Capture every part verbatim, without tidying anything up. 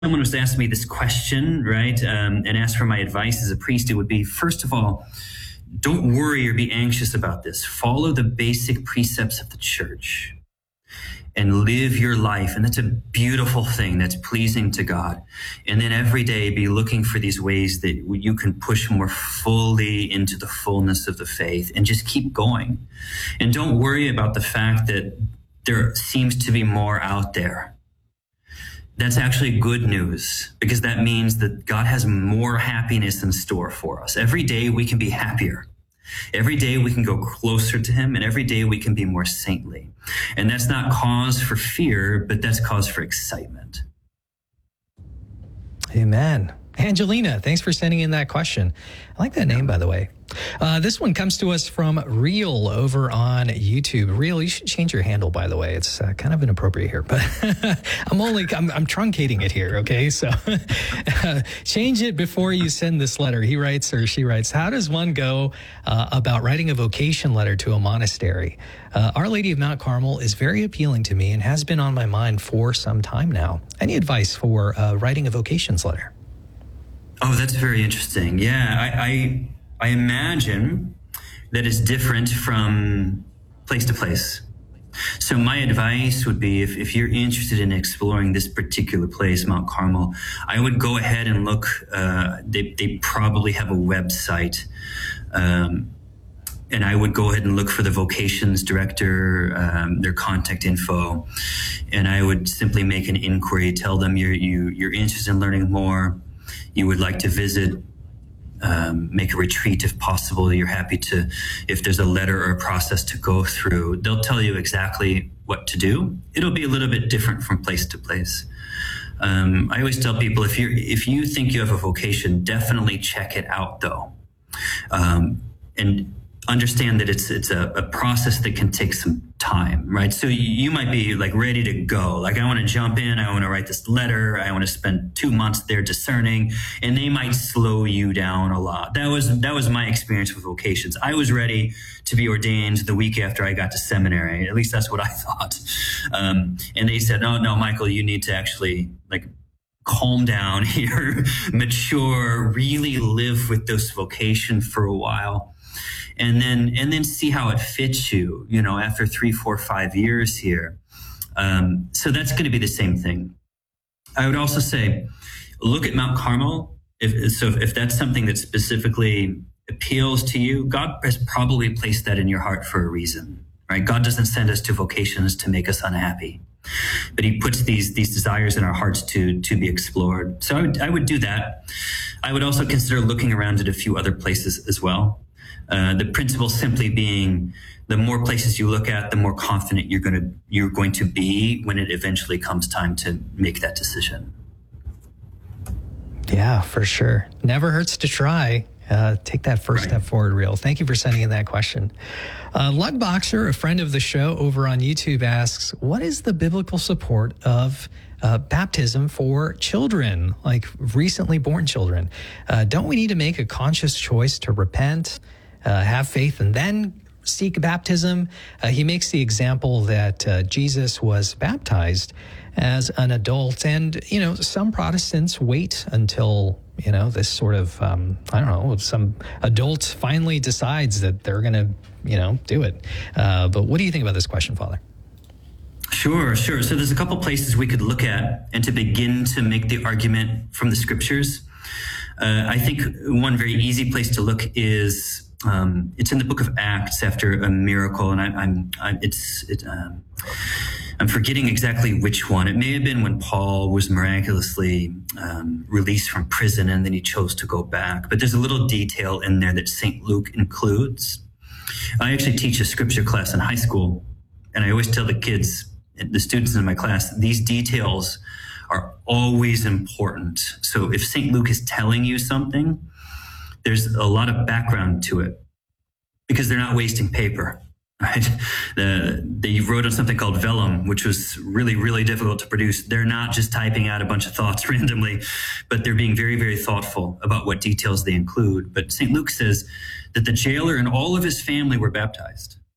someone was to ask me this question, right, um, and ask for my advice as a priest, it would be, first of all, don't worry or be anxious about this. Follow the basic precepts of the church and live your life. And that's a beautiful thing that's pleasing to God. And then every day be looking for these ways that you can push more fully into the fullness of the faith and just keep going. And don't worry about the fact that there seems to be more out there. That's actually good news, because that means that God has more happiness in store for us. Every day we can be happier. Every day we can go closer to him, and every day we can be more saintly. And that's not cause for fear, but that's cause for excitement. Amen. Angelina, thanks for sending in that question. I like that name, by the way. Uh, this one comes to us from Real over on YouTube. Real, you should change your handle, by the way. It's uh, kind of inappropriate here, but I'm only, I'm, I'm truncating it here, okay? So uh, change it before you send this letter. He writes, or she writes, how does one go uh, about writing a vocation letter to a monastery? Uh, Our Lady of Mount Carmel is very appealing to me and has been on my mind for some time now. Any advice for uh, writing a vocations letter? Oh, that's very interesting. Yeah, I... I... I imagine that it's different from place to place. So my advice would be, if, if you're interested in exploring this particular place, Mount Carmel, I would go ahead and look. Uh, they, they probably have a website. Um, and I would go ahead and look for the vocations director, um, their contact info. And I would simply make an inquiry, tell them you're, you, you're interested in learning more. You would like to visit. Um, make a retreat if possible. You're happy to, if there's a letter or a process to go through, they'll tell you exactly what to do. It'll be a little bit different from place to place. Um, I always tell people, if you if you think you have a vocation, definitely check it out though. Um, and understand that it's it's a, a process that can take some time, right? So you, you might be like ready to go. Like, I want to jump in. I want to write this letter. I want to spend two months there discerning, and they might slow you down a lot. That was, that was my experience with vocations. I was ready to be ordained the week after I got to seminary. At least that's what I thought. Um, and they said, no, no, Michael, you need to actually like calm down here, mature, really live with this vocation for a while. And then, and then see how it fits you, you know, after three, four, five years here. Um, so that's going to be the same thing. I would also say, look at Mount Carmel. If, so if, if that's something that specifically appeals to you, God has probably placed that in your heart for a reason, right? God doesn't send us to vocations to make us unhappy, but he puts these, these desires in our hearts to, to be explored. So I would, I would do that. I would also consider looking around at a few other places as well. Uh, the principle simply being, the more places you look at, the more confident you're going to you're going to be when it eventually comes time to make that decision. Yeah, for sure. Never hurts to try. Uh, take that first Right. step forward, Real. Thank you for sending in that question. Uh, Lug Boxer, a friend of the show over on YouTube, asks, what is the biblical support of uh, baptism for children, like recently born children? Uh, don't we need to make a conscious choice to repent, uh, have faith, and then seek baptism? Uh, he makes the example that uh, Jesus was baptized as an adult, and, you know, some Protestants wait until, you know, this sort of, um, I don't know, some adult finally decides that they're going to, you know, do it. Uh, but what do you think about this question, Father? Sure, sure. So there's a couple places we could look at and to begin to make the argument from the scriptures. Uh, I think one very easy place to look is, um, it's in the book of Acts after a miracle, and I, I'm, I'm, it's, it, um, I'm forgetting exactly which one. It may have been when Paul was miraculously um, released from prison and then he chose to go back. But there's a little detail in there that Saint Luke includes. I actually teach a scripture class in high school, and I always tell the kids, the students in my class, these details are always important. So if Saint Luke is telling you something, there's a lot of background to it, because they're not wasting paper, right? The, they wrote on something called vellum, which was really, really difficult to produce. They're not just typing out a bunch of thoughts randomly, but they're being very, very thoughtful about what details they include. But Saint Luke says that the jailer and all of his family were baptized.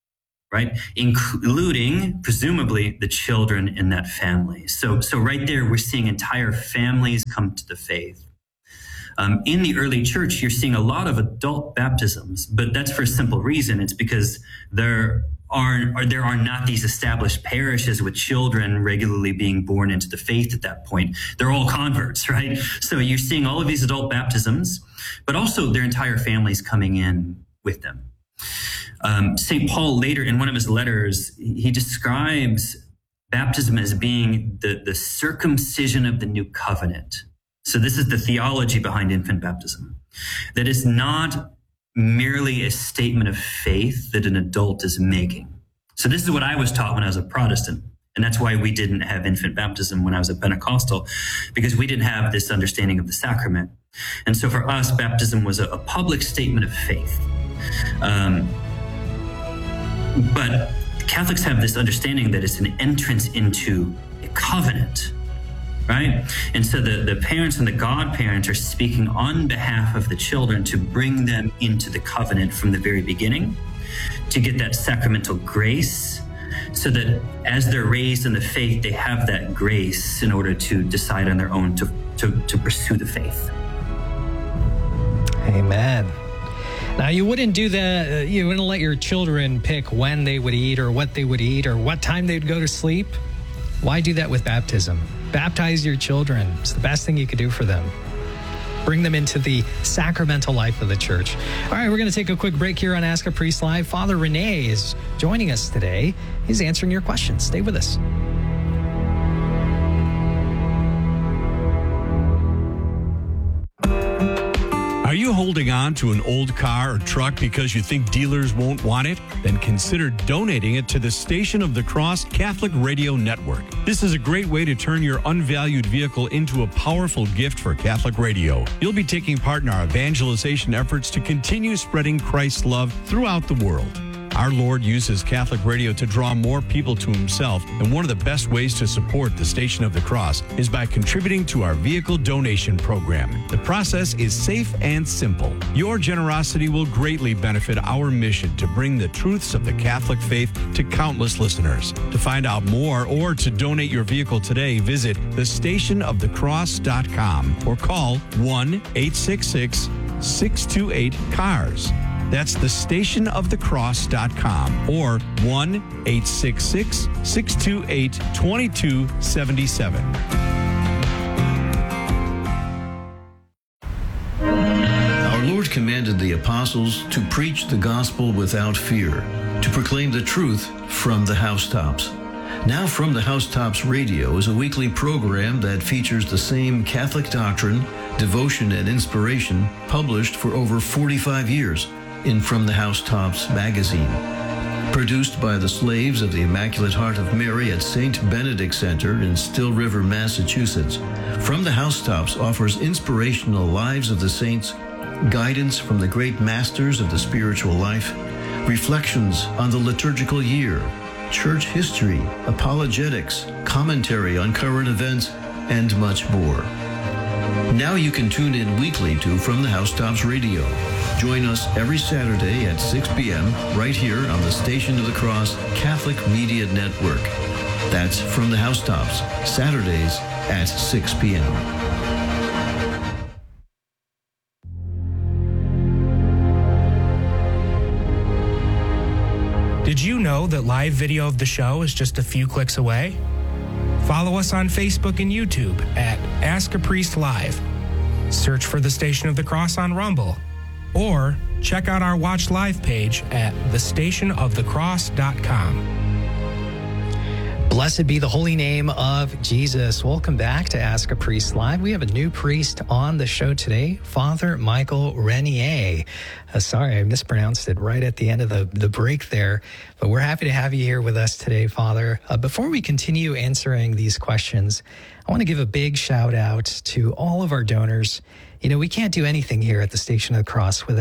right? Including, presumably, the children in that family. So, so right there, we're seeing entire families come to the faith. Um, in the early church, you're seeing a lot of adult baptisms, but that's for a simple reason. It's because there are, are there are not these established parishes with children regularly being born into the faith at that point. They're all converts, right? So you're seeing all of these adult baptisms, but also their entire families coming in with them. Um, Saint Paul later in one of his letters, he describes baptism as being the, the circumcision of the new covenant. So this is the theology behind infant baptism, that is not merely a statement of faith that an adult is making. So this is what I was taught when I was a Protestant. And that's why we didn't have infant baptism when I was a Pentecostal, because we didn't have this understanding of the sacrament. And so for us, baptism was a, a public statement of faith. Um, but Catholics have this understanding that it's an entrance into a covenant, right? And so the, the parents and the godparents are speaking on behalf of the children to bring them into the covenant from the very beginning, to get that sacramental grace, so that as they're raised in the faith, they have that grace in order to decide on their own to, to, to pursue the faith. Amen. Now, you wouldn't do that, uh, you wouldn't let your children pick when they would eat or what they would eat or what time they'd go to sleep. Why do that with baptism? Baptize your children. It's the best thing you could do for them. Bring them into the sacramental life of the church. All right, we're going to take a quick break here on Ask a Priest Live. Father Rene is joining us today. He's answering your questions. Stay with us. Are you holding on to an old car or truck because you think dealers won't want it? Then consider donating it to the Station of the Cross Catholic Radio Network. This is a great way to turn your unvalued vehicle into a powerful gift for Catholic radio. You'll be taking part in our evangelization efforts to continue spreading Christ's love throughout the world. Our Lord uses Catholic radio to draw more people to himself, and one of the best ways to support the Station of the Cross is by contributing to our vehicle donation program. The process is safe and simple. Your generosity will greatly benefit our mission to bring the truths of the Catholic faith to countless listeners. To find out more or to donate your vehicle today, visit the station of the cross dot com or call one eight six six, six two eight, C A R S. That's the station of the cross dot com or one eight six six, six two eight, two two seven seven. Our Lord commanded the apostles to preach the gospel without fear, to proclaim the truth from the housetops. Now From the Housetops Radio is a weekly program that features the same Catholic doctrine, devotion, and inspiration published for over forty-five years in From the Housetops magazine. Produced by the slaves of the Immaculate Heart of Mary at Saint Benedict Center in Still River, Massachusetts, From the Housetops offers inspirational lives of the saints, guidance from the great masters of the spiritual life, reflections on the liturgical year, church history, apologetics, commentary on current events, and much more. Now you can tune in weekly to From the Housetops Radio. Join us every Saturday at six p.m. right here on the Station of the Cross Catholic Media Network. That's From the Housetops, Saturdays at six p.m. Did you know that live video of the show is just a few clicks away? Follow us on Facebook and YouTube at Ask a Priest Live. Search for the Station of the Cross on Rumble. Or check out our Watch Live page at the station of the cross dot com. Blessed be the holy name of Jesus. Welcome back to Ask a Priest Live. We have a new priest on the show today, Father Michael Renier. Uh, sorry, I mispronounced it right at the end of the, the break there, but we're happy to have you here with us today, Father. Uh, before we continue answering these questions, I want to give a big shout out to all of our donors. You know, we can't do anything here at the Station of the Cross without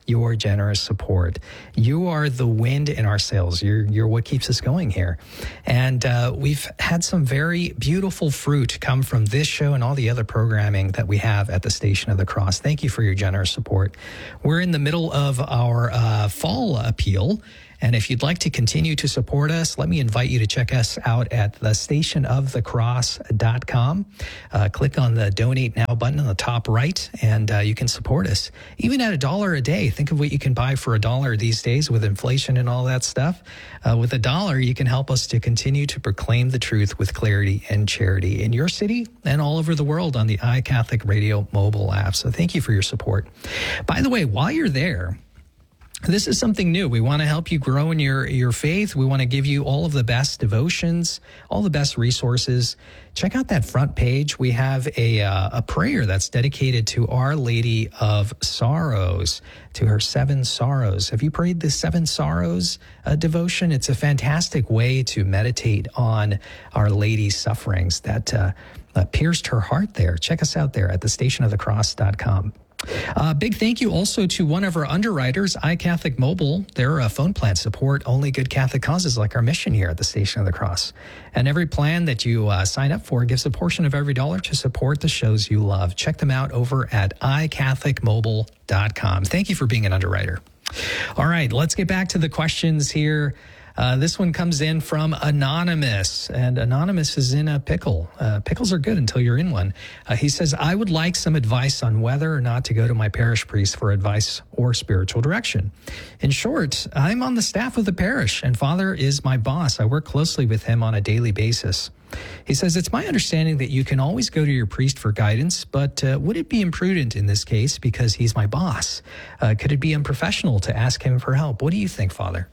your generous support. You are the wind in our sails. You're, you're what keeps us going here. And uh, we've had some very beautiful fruit come from this show and all the other programming that we have at the Station of the Cross. Thank you for your generous support. We're in the middle of our uh, fall appeal. And if you'd like to continue to support us, let me invite you to check us out at the station of the cross dot com. Uh, click on the Donate Now button on the top right, and uh, you can support us. Even at a dollar a day, think of what you can buy for a dollar these days with inflation and all that stuff. Uh, with a dollar, you can help us to continue to proclaim the truth with clarity and charity in your city and all over the world on the iCatholic Radio mobile app. So thank you for your support. By the way, while you're there, this is something new. We want to help you grow in your, your faith. We want to give you all of the best devotions, all the best resources. Check out that front page. We have a, uh, a prayer that's dedicated to Our Lady of Sorrows, to her seven sorrows. Have you prayed the seven sorrows uh, devotion? It's a fantastic way to meditate on Our Lady's sufferings that uh, uh, pierced her heart there. Check us out there at the station of the cross dot com. Uh, big thank you also to one of our underwriters, iCatholic Mobile. Their uh, phone plans support only good Catholic causes like our mission here at the Station of the Cross. And every plan that you uh, sign up for gives a portion of every dollar to support the shows you love. Check them out over at i catholic mobile dot com. Thank you for being an underwriter. All right, let's get back to the questions here. Uh, this one comes in from Anonymous, and Anonymous is in a pickle. Uh, pickles are good until you're in one. Uh, he says, I would like some advice on whether or not to go to my parish priest for advice or spiritual direction. In short, I'm on the staff of the parish, and Father is my boss. I work closely with him on a daily basis. He says, it's my understanding that you can always go to your priest for guidance, but uh, would it be imprudent in this case because he's my boss? Uh, could it be unprofessional to ask him for help? What do you think, Father?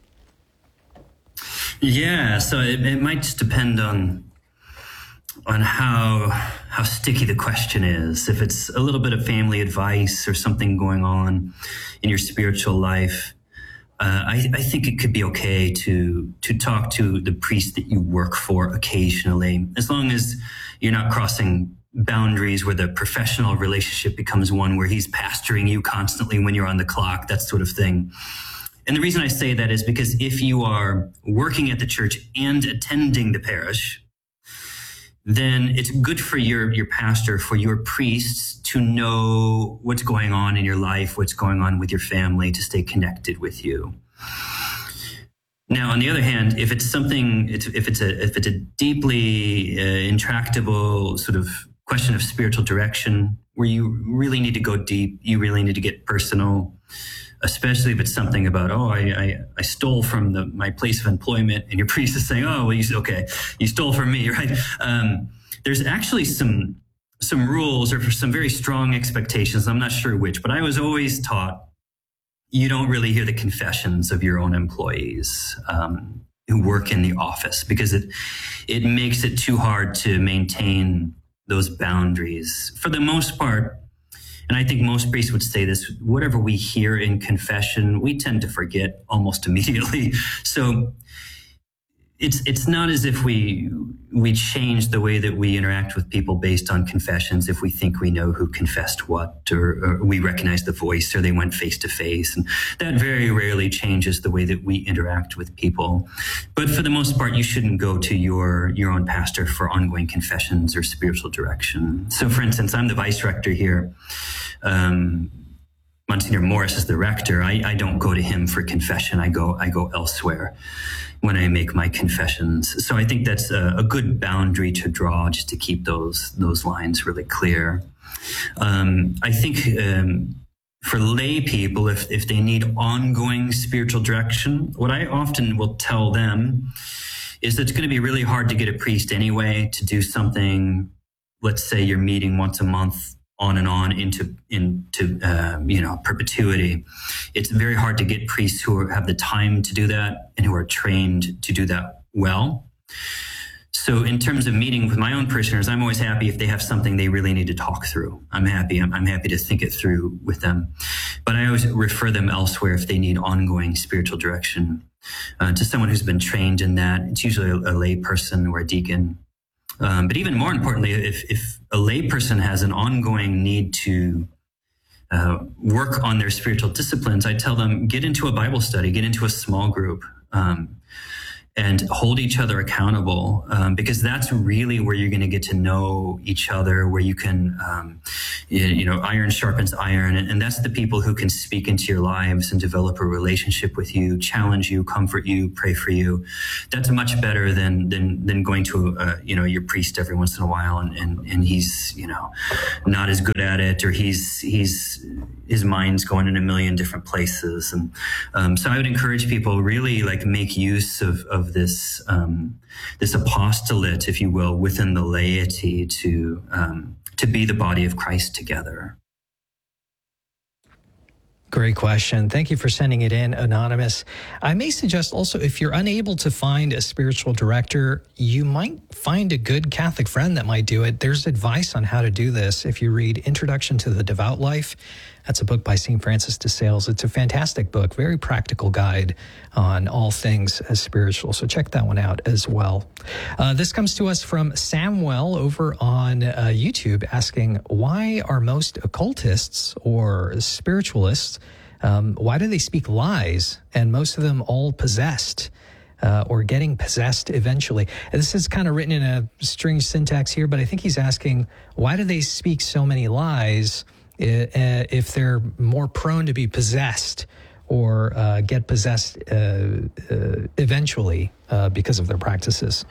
Yeah, so it, it might just depend on on how how sticky the question is. If it's a little bit of family advice or something going on in your spiritual life, uh, I, I think it could be okay to to talk to the priest that you work for occasionally, as long as you're not crossing boundaries where the professional relationship becomes one where he's pastoring you constantly when you're on the clock, that sort of thing. And the reason I say that is because if you are working at the church and attending the parish, then it's good for your, your pastor, for your priests to know what's going on in your life, what's going on with your family, to stay connected with you. Now, on the other hand, if it's something, if it's a, if it's a deeply uh, intractable sort of question of spiritual direction, where you really need to go deep, you really need to get personal, especially if it's something about, oh, I, I, I stole from the, my place of employment, and your priest is saying, oh, well, you, okay, you stole from me, right? Um, there's actually some some rules or some very strong expectations. I'm not sure which, but I was always taught you don't really hear the confessions of your own employees um, who work in the office, because it it makes it too hard to maintain those boundaries. For the most part, and I think most priests would say this, whatever we hear in confession, we tend to forget almost immediately. So it's it's not as if we we change the way that we interact with people based on confessions if we think we know who confessed what, or, or we recognize the voice, or they went face to face. And that very rarely changes the way that we interact with people. But for the most part, you shouldn't go to your, your own pastor for ongoing confessions or spiritual direction. So for instance, I'm the vice rector here. Um, Monsignor Morris is the rector. I, I don't go to him for confession. I go I go elsewhere when I make my confessions. So I think that's a, a good boundary to draw, just to keep those those lines really clear. Um, I think um, for lay people, if if they need ongoing spiritual direction, what I often will tell them is that it's going to be really hard to get a priest anyway to do something. Let's say you're meeting once a month, on and on into into um, you know perpetuity. It's very hard to get priests who are, have the time to do that and who are trained to do that well. So in terms of meeting with my own parishioners, I'm always happy if they have something they really need to talk through. I'm happy. I'm, I'm happy to think it through with them. But I always refer them elsewhere if they need ongoing spiritual direction, uh, to someone who's been trained in that. It's usually a, a lay person or a deacon. Um, but even more importantly, if, if a lay person has an ongoing need to uh, work on their spiritual disciplines, I tell them, get into a Bible study, get into a small group, um, and hold each other accountable, um, because that's really where you're going to get to know each other, where you can, um, you, you know, iron sharpens iron. And, and that's the people who can speak into your lives and develop a relationship with you, challenge you, comfort you, pray for you. That's much better than, than, than going to, uh, you know, your priest every once in a while. And, and, and he's, you know, not as good at it, or he's, he's, his mind's going in a million different places. And, um, so I would encourage people really like make use of, of this, um, this apostolate, if you will, within the laity to, um, to be the body of Christ together. Great question. Thank you for sending it in, Anonymous. I may suggest also, if you're unable to find a spiritual director, you might find a good Catholic friend that might do it. There's advice on how to do this. If you read Introduction to the Devout Life, that's a book by Saint Francis de Sales. It's a fantastic book, very practical guide on all things as spiritual. So check that one out as well. Uh, this comes to us from Samuel over on uh, YouTube asking, why are most occultists or spiritualists, um, why do they speak lies and most of them all possessed? Uh, or getting possessed eventually. And this is kind of written in a strange syntax here, but I think he's asking, why do they speak so many lies uh, if they're more prone to be possessed or uh, get possessed uh, uh, eventually uh, because of their practices?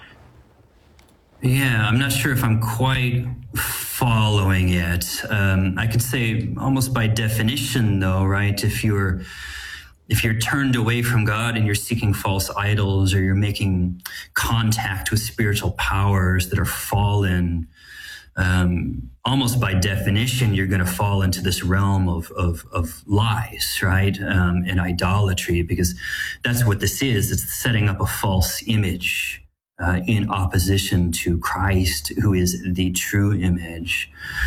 Yeah, I'm not sure if I'm quite following it. Um, I could say almost by definition, though, right? If you're If you're turned away from God and you're seeking false idols, or you're making contact with spiritual powers that are fallen, um, almost by definition, you're going to fall into this realm of of, of lies, right? Um, and idolatry, because that's what this is. It's setting up a false image uh, in opposition to Christ, who is the true image.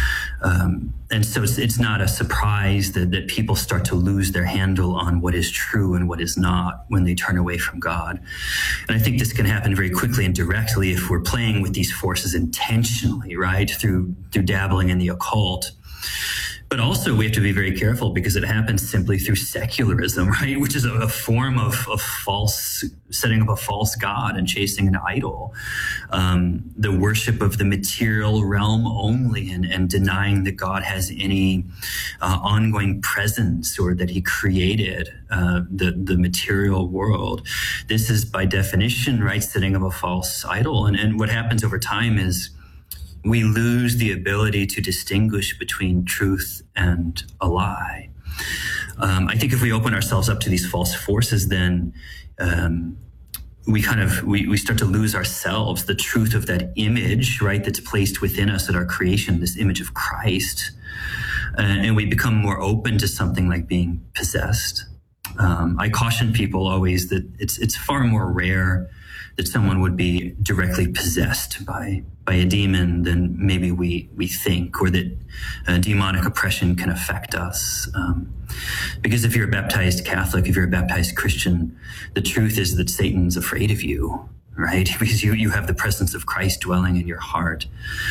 Um, and so it's, it's not a surprise that, that people start to lose their handle on what is true and what is not when they turn away from God. And I think this can happen very quickly and directly if we're playing with these forces intentionally, right, through through dabbling in the occult. But also we have to be very careful because it happens simply through secularism, right? Which is a, a form of, of false, setting up a false God and chasing an idol. Um, the worship of the material realm only, and, and denying that God has any uh, ongoing presence, or that he created uh, the, the material world. This is by definition, right, setting up a false idol. And, and what happens over time is we lose the ability to distinguish between truth and a lie. Um, I think if we open ourselves up to these false forces, then um, we kind of, we, we start to lose ourselves, the truth of that image, right, that's placed within us at our creation, this image of Christ. Uh, and we become more open to something like being possessed. Um, I caution people always that it's it's far more rare that someone would be directly possessed by by a demon than maybe we we think, or that uh, demonic oppression can affect us. Um, because if you're a baptized Catholic, if you're a baptized Christian, the truth is that Satan's afraid of you, right? Because you you have the presence of Christ dwelling in your heart,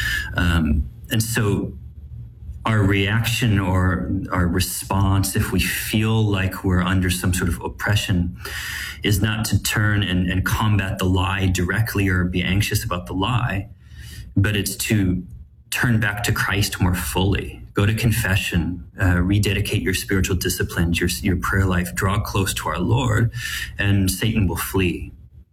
um, and so our reaction or our response, if we feel like we're under some sort of oppression, is not to turn and, and combat the lie directly or be anxious about the lie, but it's to turn back to Christ more fully. Go to confession, uh, rededicate your spiritual disciplines, your, your prayer life, draw close to our Lord, and Satan will flee.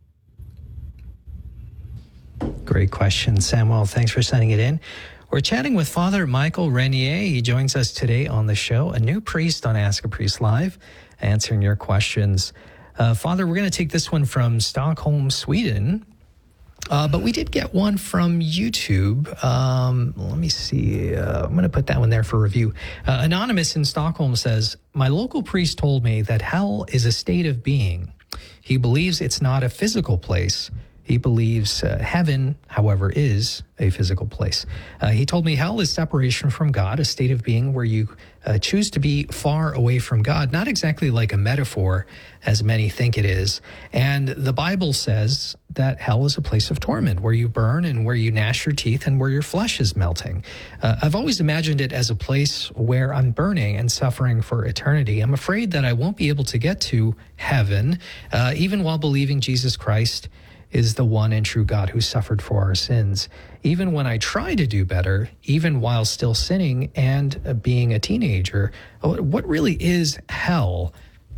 Great question, Samuel. Thanks for sending it in. We're chatting with Father Michael Renier. He joins us today on the show, a new priest on Ask a Priest Live, answering your questions. Uh, Father, we're going to take this one from Stockholm, Sweden, uh, but we did get one from YouTube. Um, let me see. Uh, I'm going to put that one there for review. Uh, Anonymous in Stockholm says, my local priest told me that hell is a state of being. He believes it's not a physical place. He believes uh, heaven, however, is a physical place. Uh, he told me hell is separation from God, a state of being where you uh, choose to be far away from God, not exactly like a metaphor, as many think it is. And the Bible says that hell is a place of torment where you burn and where you gnash your teeth and where your flesh is melting. Uh, I've always imagined it as a place where I'm burning and suffering for eternity. I'm afraid that I won't be able to get to heaven, uh, even while believing Jesus Christ is the one and true God who suffered for our sins. Even when I try to do better, even while still sinning and uh, being a teenager, what really is hell?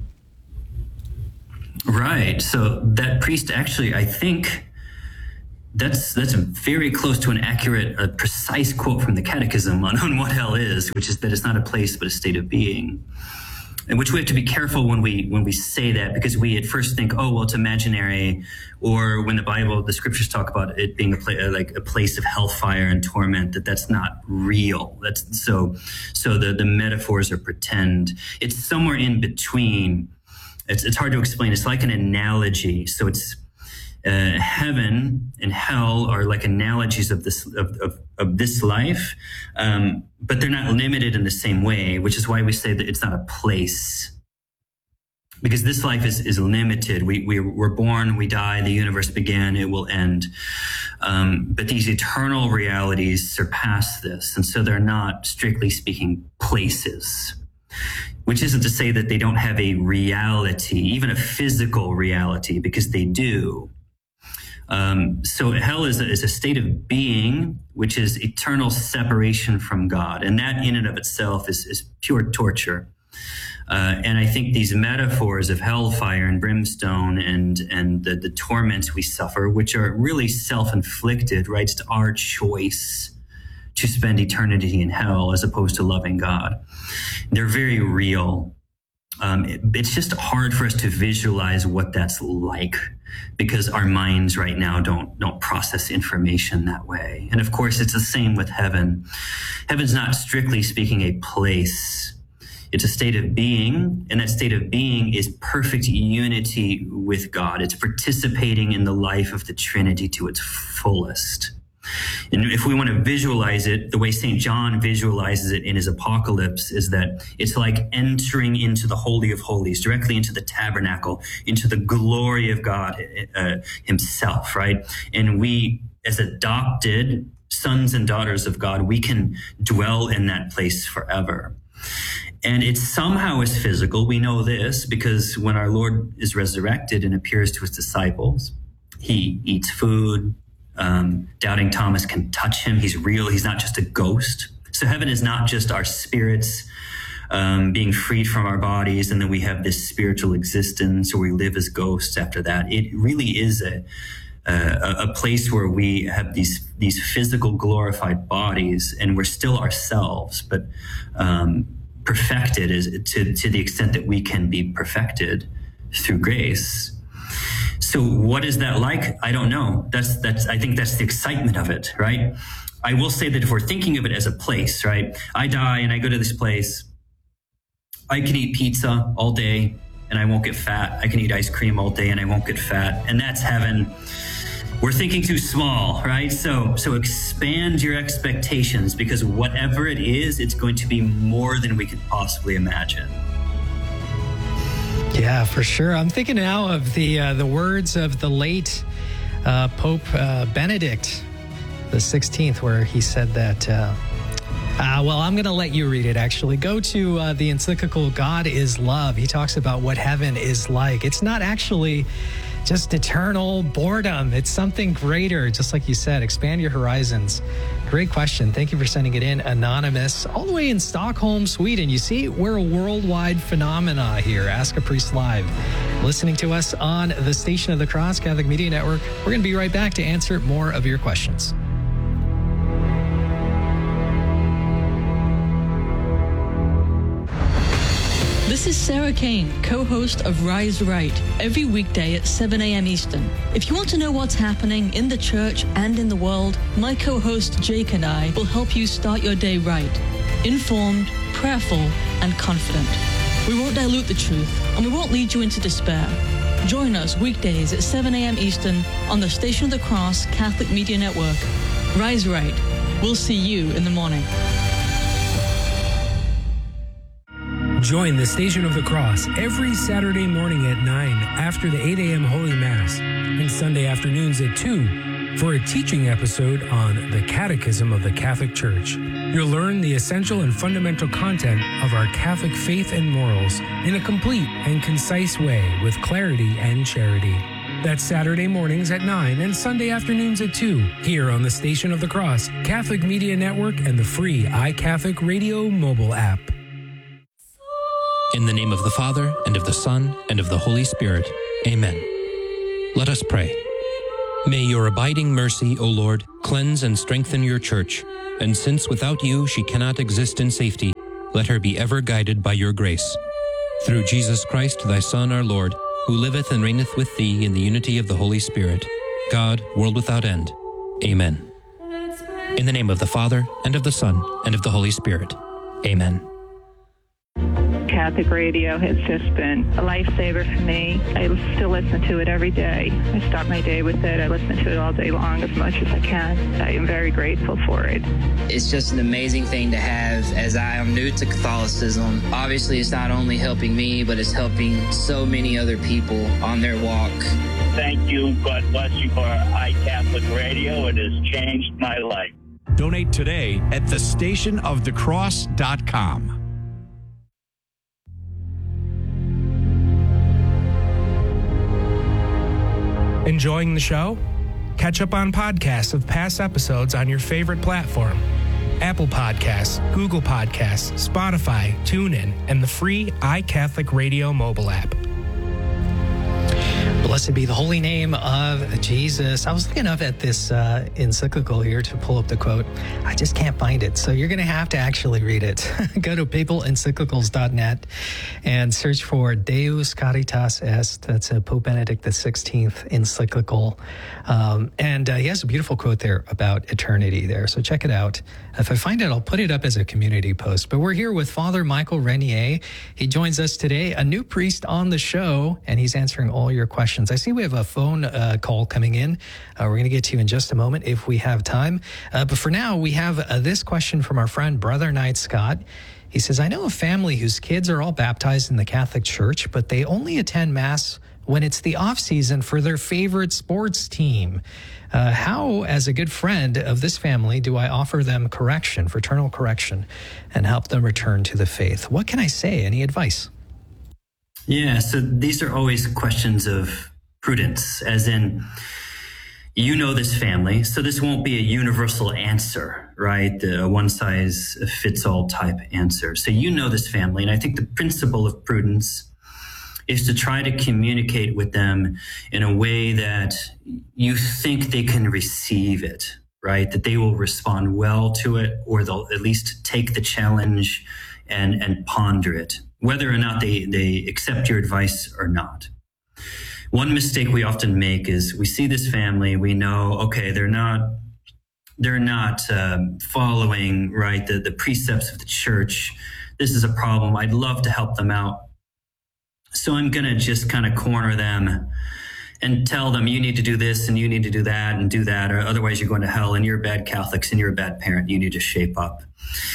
Right. So that priest actually, I think that's that's very close to an accurate, a precise quote from the Catechism on, on what hell is, which is that it's not a place but a state of being. And which we have to be careful when we when we say that, because we at first think, oh, well, it's imaginary, or when the Bible, the scriptures talk about it being a pla- like a place of hellfire and torment, that that's not real. That's so so the the metaphors are pretend. It's somewhere in between. It's it's hard to explain. It's like an analogy. So it's uh, heaven and hell are like analogies of this of of, of this life, um, but they're not limited in the same way. Which is why we say that it's not a place, because this life is is limited. We we we're born, we die, the universe began, it will end. Um, but these eternal realities surpass this, and so they're not, strictly speaking, places. Which isn't to say that they don't have a reality, even a physical reality, because they do. Um, so hell is a, is a state of being, which is eternal separation from God. And that in and of itself is, is pure torture. Uh, and I think these metaphors of hellfire and brimstone and, and the, the torments we suffer, which are really self-inflicted, right? It's our choice to spend eternity in hell as opposed to loving God. They're very real. Um, it, it's just hard for us to visualize what that's like, because our minds right now don't don't process information that way. And of course, it's the same with heaven. Heaven's not, strictly speaking, a place. It's a state of being, and that state of being is perfect unity with God. It's participating in the life of the Trinity to its fullest. And if we want to visualize it, the way Saint John visualizes it in his Apocalypse is that it's like entering into the Holy of Holies, directly into the tabernacle, into the glory of God uh, himself, right? And we, as adopted sons and daughters of God, we can dwell in that place forever. And it somehow is physical. We know this because when our Lord is resurrected and appears to his disciples, he eats food. Um, doubting Thomas can touch him. He's real. He's not just a ghost. So heaven is not just our spirits um, being freed from our bodies, and then we have this spiritual existence, or we live as ghosts after that. It really is a a, a place where we have these these physical glorified bodies, and we're still ourselves, but um, perfected is to to the extent that we can be perfected through grace. So what is that like? I don't know. That's, that's, I think that's the excitement of it, right? I will say that if we're thinking of it as a place, right? I die and I go to this place. I can eat pizza all day and I won't get fat. I can eat ice cream all day and I won't get fat. And that's heaven. We're thinking too small, right? So, so expand your expectations, because whatever it is, it's going to be more than we could possibly imagine. Yeah, for sure. I'm thinking now of the uh, the words of the late uh, Pope uh, Benedict the sixteenth, where he said that, uh, uh, well, I'm going to let you read it, actually. Go to uh, the encyclical God is Love. He talks about what heaven is like. It's not actually just eternal boredom. It's something greater, just like you said. Expand your horizons. Great question. Thank you for sending it in, Anonymous. All the way in Stockholm, Sweden. You see, we're a worldwide phenomena here. Ask a Priest Live. Listening to us on the Station of the Cross Catholic Media Network. We're going to be right back to answer more of your questions. This is Sarah Kane, co-host of Rise Right, every weekday at seven a.m. Eastern. If you want to know what's happening in the church and in the world, my co-host Jake and I will help you start your day right, informed, prayerful, and confident. We won't dilute the truth, and we won't lead you into despair. Join us weekdays at seven a.m. Eastern on the Station of the Cross Catholic Media Network. Rise Right. We'll see you in the morning. Join the Station of the Cross every Saturday morning at nine after the eight a.m. Holy Mass and Sunday afternoons at two for a teaching episode on the Catechism of the Catholic Church. You'll learn the essential and fundamental content of our Catholic faith and morals in a complete and concise way with clarity and charity. That's Saturday mornings at nine and Sunday afternoons at two here on the Station of the Cross, Catholic Media Network, and the free iCatholic Radio mobile app. In the name of the Father, and of the Son, and of the Holy Spirit. Amen. Let us pray. May your abiding mercy, O Lord, cleanse and strengthen your church, and since without you she cannot exist in safety, let her be ever guided by your grace. Through Jesus Christ, thy Son, our Lord, who liveth and reigneth with thee in the unity of the Holy Spirit, God, world without end. Amen. In the name of the Father, and of the Son, and of the Holy Spirit. Amen. Catholic radio has just been a lifesaver for me. I still listen to it every day. I start my day with it. I listen to it all day long as much as I can. I am very grateful for it. It's just an amazing thing to have, as I am new to Catholicism. Obviously, it's not only helping me, but it's helping so many other people on their walk. Thank you. God bless you for iCatholic Radio. It has changed my life. Donate today at the station of the cross dot com. Enjoying the show? Catch up on podcasts of past episodes on your favorite platform. Apple Podcasts, Google Podcasts, Spotify, TuneIn, and the free iCatholic Radio mobile app. Blessed be the holy name of Jesus. I was looking up at this uh, encyclical here to pull up the quote. I just can't find it. So you're going to have to actually read it. Go to papal encyclicals dot net and search for Deus Caritas Est. That's a Pope Benedict the sixteenth encyclical. Um, and uh, he has a beautiful quote there about eternity there. So check it out. If I find it, I'll put it up as a community post. But we're here with Father Michael Renier. He joins us today, a new priest on the show, and he's answering all your questions. I see we have a phone uh, call coming in. Uh, we're going to get to you in just a moment if we have time. Uh, but for now, we have uh, this question from our friend, Brother Knight Scott. He says, I know a family whose kids are all baptized in the Catholic Church, but they only attend Mass when it's the off season for their favorite sports team. Uh, how, as a good friend of this family, do I offer them correction, fraternal correction, and help them return to the faith? What can I say? Any advice? Yeah, so these are always questions of prudence, as in, you know this family, so this won't be a universal answer, right? A one-size-fits-all type answer. So you know this family, and I think the principle of prudence is to try to communicate with them in a way that you think they can receive it, right? That they will respond well to it, or they'll at least take the challenge and, and ponder it, whether or not they, they accept your advice or not. One mistake we often make is we see this family, we know, okay, they're not, they're not um, following, right, the, the precepts of the church. This is a problem. I'd love to help them out. So I'm going to just kind of corner them and tell them, you need to do this and you need to do that and do that, or otherwise you're going to hell and you're bad Catholics and you're a bad parent. You need to shape up.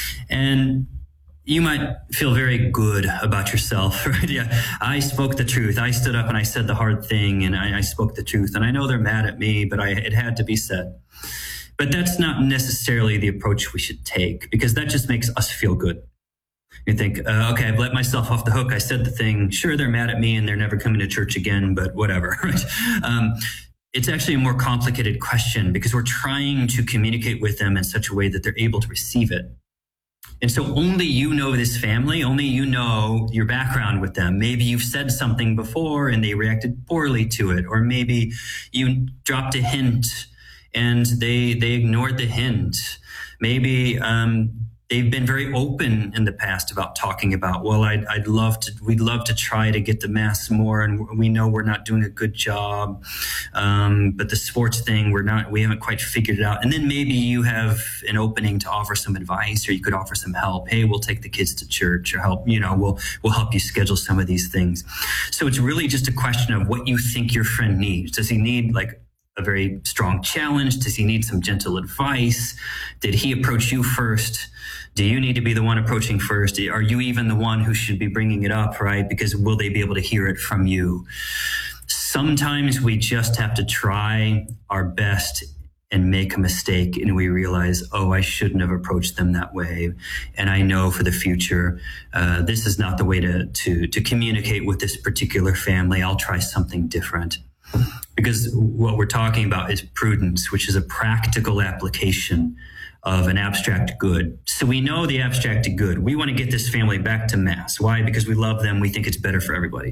And you might feel very good about yourself, right? Yeah, I spoke the truth. I stood up and I said the hard thing, and I, I spoke the truth. And I know they're mad at me, but I, it had to be said. But that's not necessarily the approach we should take, because that just makes us feel good. You think, uh, okay, I've let myself off the hook. I said the thing. Sure, they're mad at me and they're never coming to church again, but whatever, right? Um, it's actually a more complicated question, because we're trying to communicate with them in such a way that they're able to receive it. And so only you know this family, only you know your background with them. Maybe you've said something before and they reacted poorly to it, or maybe you dropped a hint and they they ignored the hint. Maybe um, they've been very open in the past about talking about, well, I'd, I'd love to, we'd love to try to get to Mass more. And we know we're not doing a good job. Um, but the sports thing, we're not, we haven't quite figured it out. And then maybe you have an opening to offer some advice, or you could offer some help. Hey, we'll take the kids to church, or help, you know, we'll, we'll help you schedule some of these things. So it's really just a question of what you think your friend needs. Does he need like a very strong challenge? Does he need some gentle advice? Did he approach you first? Do you need to be the one approaching first? Are you even the one who should be bringing it up, right? Because will they be able to hear it from you? Sometimes we just have to try our best and make a mistake, and we realize, oh, I shouldn't have approached them that way. And I know for the future, uh, this is not the way to, to, to communicate with this particular family. I'll try something different. Because what we're talking about is prudence, which is a practical application of an abstract good. So we know the abstract good. We want to get this family back to Mass. Why? Because we love them. We think it's better for everybody.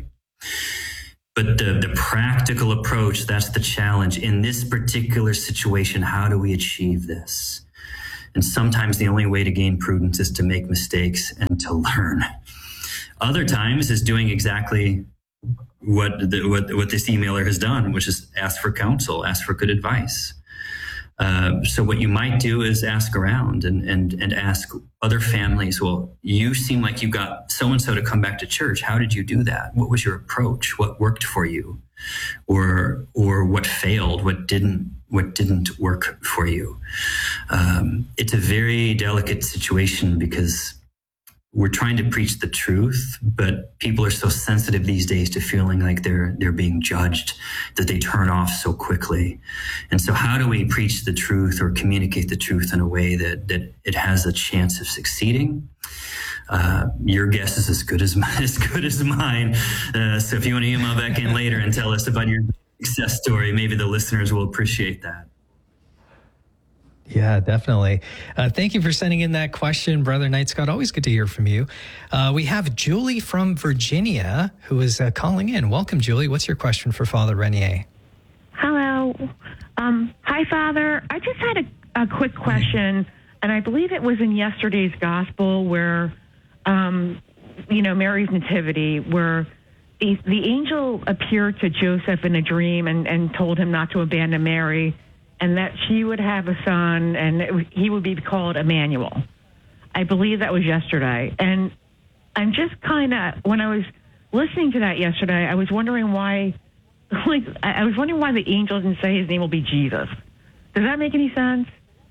But the, the practical approach, that's the challenge. In this particular situation, how do we achieve this? And sometimes the only way to gain prudence is to make mistakes and to learn. Other times is doing exactly what the, what, what this emailer has done, which is ask for counsel, ask for good advice. Uh, so what you might do is ask around and, and, and ask other families, well, you seem like you got so-and-so to come back to church. How did you do that? What was your approach? What worked for you? Or, or what failed? What didn't, what didn't work for you? Um, it's a very delicate situation because we're trying to preach the truth, but people are so sensitive these days to feeling like they're they're being judged that they turn off so quickly. And so how do we preach the truth or communicate the truth in a way that, that it has a chance of succeeding? Uh, your guess is as good as my, as good as mine. Uh, so if you want to email back in later and tell us about your success story, maybe the listeners will appreciate that. Yeah, definitely. Uh, thank you for sending in that question, Brother Knight Scott. Always good to hear from you. Uh, we have Julie from Virginia who is uh, calling in. Welcome, Julie. What's your question for Father Renier? Hello. Um, hi, Father. I just had a, a quick question, and I believe it was in yesterday's gospel where, um, you know, Mary's nativity, where the, the angel appeared to Joseph in a dream and, and told him not to abandon Mary, and that she would have a son, and it, he would be called Emmanuel. I believe that was yesterday. And I'm just kind of, when I was listening to that yesterday, I was wondering why, like, I was wondering why the angel didn't say his name will be Jesus. Does that make any sense?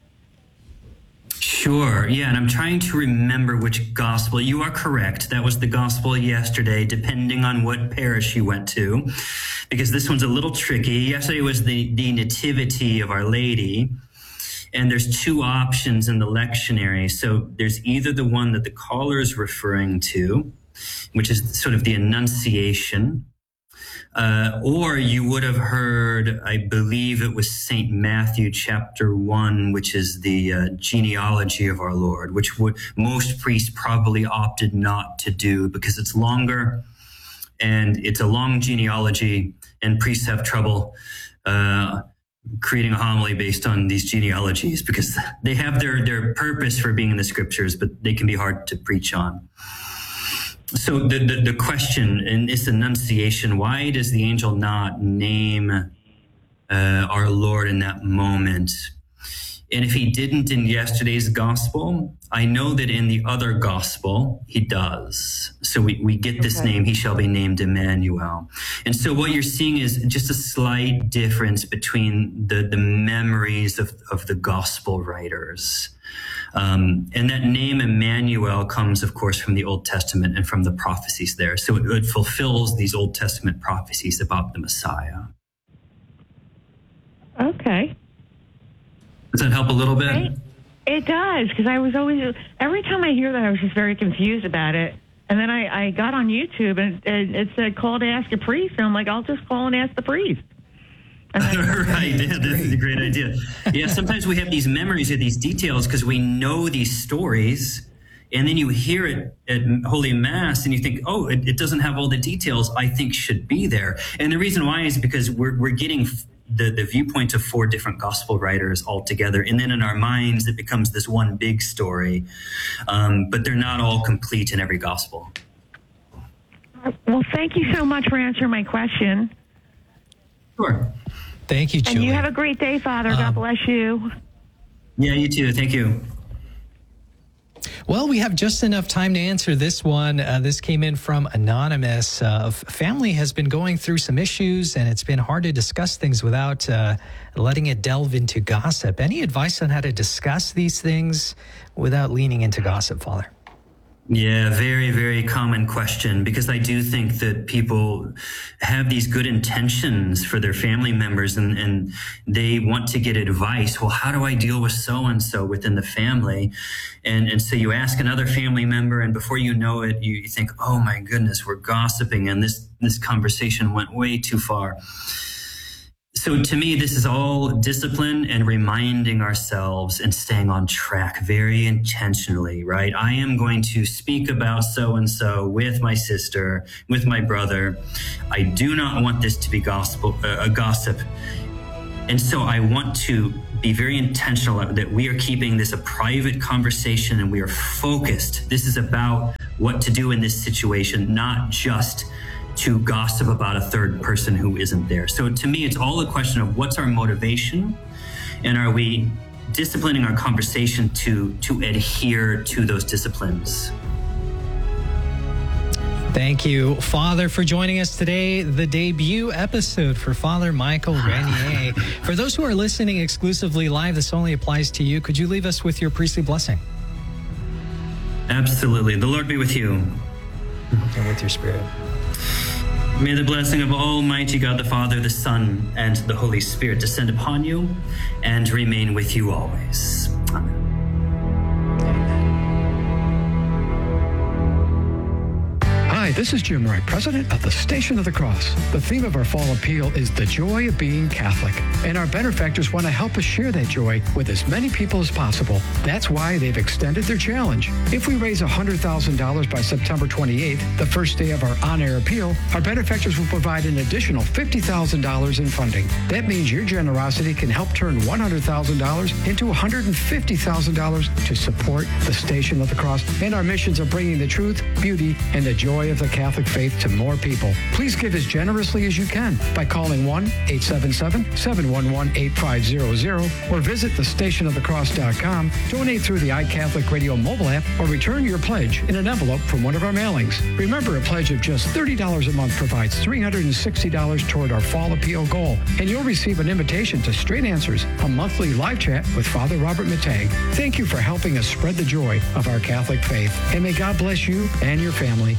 Sure. Yeah. And I'm trying to remember which gospel. You are correct. That was the gospel yesterday, depending on what parish you went to, because this one's a little tricky. Yesterday was the, the Nativity of Our Lady. And there's two options in the lectionary. So there's either the one that the caller is referring to, which is sort of the Annunciation, Uh, or you would have heard, I believe it was Saint Matthew chapter one, which is the uh, genealogy of our Lord, which would, most priests probably opted not to do because it's longer and it's a long genealogy, and priests have trouble uh, creating a homily based on these genealogies because they have their, their purpose for being in the scriptures, but they can be hard to preach on. So the, the, the question in this Annunciation, why does the angel not name uh, our Lord in that moment? And if he didn't in yesterday's gospel, I know that in the other gospel, he does. So we, we get this okay. name, he shall be named Emmanuel. And so what you're seeing is just a slight difference between the, the memories of, of the gospel writers. Um, and that name Emmanuel comes, of course, from the Old Testament and from the prophecies there. So it, it fulfills these Old Testament prophecies about the Messiah. Okay. Does that help a little bit? Right. It does, because I was always, every time I hear that, I was just very confused about it. And then I, I got on YouTube, and it, it said, call to ask a priest. And I'm like, I'll just call and ask the priest. Right, yeah, this is a great idea. Yeah, sometimes we have these memories of these details because we know these stories, and then you hear it at Holy Mass and you think, oh, it, it doesn't have all the details I think should be there. And the reason why is because we're we're getting the, the viewpoint of four different gospel writers altogether. And then in our minds, it becomes this one big story. Um, but they're not all complete in every gospel. Well, thank you so much for answering my question. Sure. Thank you, Julie. And you have a great day, Father. Um, God bless you. Yeah, you too. Thank you. Well, we have just enough time to answer this one. Uh, this came in from Anonymous. Uh, family has been going through some issues, and it's been hard to discuss things without uh, letting it delve into gossip. Any advice on how to discuss these things without leaning into gossip, Father? Yeah, very, very common question, because I do think that people have these good intentions for their family members, and, and they want to get advice. Well, how do I deal with so-and-so within the family? And, and so you ask another family member, and before you know it, you, you think, oh my goodness, we're gossiping, and this, this conversation went way too far. So to me, this is all discipline and reminding ourselves and staying on track very intentionally, right? I am going to speak about so-and-so with my sister, with my brother. I do not want this to be gospel, uh, a gossip. And so I want to be very intentional that we are keeping this a private conversation and we are focused. This is about what to do in this situation, not just to gossip about a third person who isn't there. So to me, it's all a question of what's our motivation, and are we disciplining our conversation to, to adhere to those disciplines? Thank you, Father, for joining us today, the debut episode for Father Michael Renier. For those who are listening exclusively live, this only applies to you. Could you leave us with your priestly blessing? Absolutely. The Lord be with you. And with your spirit. May the blessing of Almighty God, the Father, the Son, and the Holy Spirit descend upon you and remain with you always. Amen. Hi, this is Jim Wright, president of the Station of the Cross. The theme of our fall appeal is the joy of being Catholic, and our benefactors want to help us share that joy with as many people as possible. That's why they've extended their challenge. If we raise one hundred thousand dollars by September twenty-eighth, the first day of our on-air appeal, our benefactors will provide an additional fifty thousand dollars in funding. That means your generosity can help turn one hundred thousand dollars into one hundred fifty thousand dollars to support the Station of the Cross and our missions of bringing the truth, beauty, and the joy of the Catholic faith to more people. Please give as generously as you can by calling one eight seven seven, seven one one, eight five zero zero or visit the station of the cross dot com, donate through the iCatholic Radio mobile app, or return your pledge in an envelope from one of our mailings. Remember, a pledge of just thirty dollars a month provides three hundred sixty dollars toward our fall appeal goal, and you'll receive an invitation to Straight Answers, a monthly live chat with Father Robert Matang. Thank you for helping us spread the joy of our Catholic faith, and may God bless you and your family.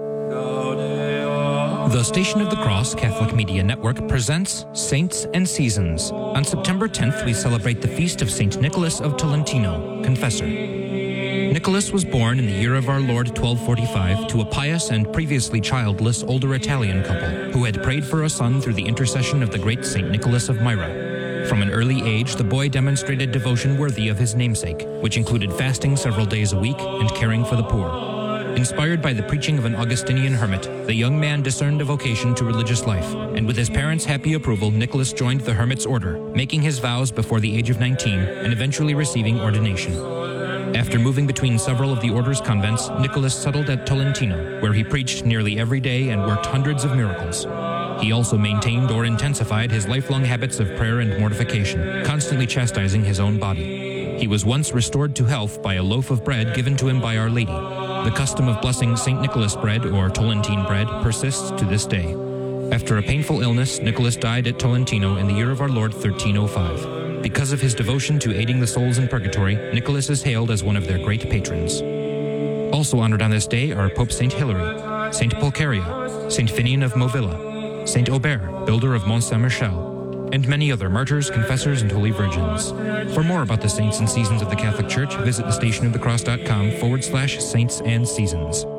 The Station of the Cross Catholic Media Network presents Saints and Seasons. On September tenth, we celebrate the feast of Saint Nicholas of Tolentino, Confessor. Nicholas was born in the year of our Lord twelve forty-five to a pious and previously childless older Italian couple who had prayed for a son through the intercession of the great Saint Nicholas of Myra. From an early age, the boy demonstrated devotion worthy of his namesake, which included fasting several days a week and caring for the poor. Inspired by the preaching of an Augustinian hermit, the young man discerned a vocation to religious life, and with his parents' happy approval, Nicholas joined the hermit's order, making his vows before the age of nineteen and eventually receiving ordination. After moving between several of the order's convents, Nicholas settled at Tolentino, where he preached nearly every day and worked hundreds of miracles. He also maintained or intensified his lifelong habits of prayer and mortification, constantly chastising his own body. He was once restored to health by a loaf of bread given to him by Our Lady. The custom of blessing Saint Nicholas bread, or Tolentine bread, persists to this day. After a painful illness, Nicholas died at Tolentino in the year of our Lord thirteen oh five. Because of his devotion to aiding the souls in purgatory, Nicholas is hailed as one of their great patrons. Also honored on this day are Pope Saint Hilary, Saint Pulcheria, Saint Finian of Movilla, Saint Aubert, builder of Mont Saint-Michel, and many other martyrs, confessors, and holy virgins. For more about the saints and seasons of the Catholic Church, visit the stationofthecross.com forward slash saints and seasons.